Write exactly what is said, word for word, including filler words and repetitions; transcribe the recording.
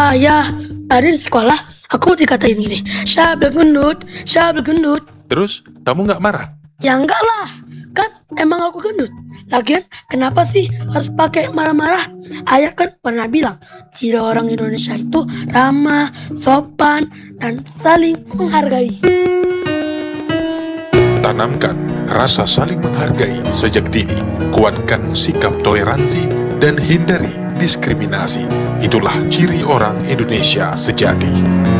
Ayah, tadi di sekolah aku dikatain gini, Syabel gendut, Syabel gendut. Terus, kamu nggak marah? Ya enggak lah, kan emang aku gendut. Lagian kenapa sih harus pakai marah-marah? Ayah kan pernah bilang, ciri orang Indonesia itu ramah, sopan, dan saling menghargai. Tanamkan rasa saling menghargai sejak dini. Kuatkan sikap toleransi dan hindari diskriminasi. Itulah ciri orang Indonesia sejati.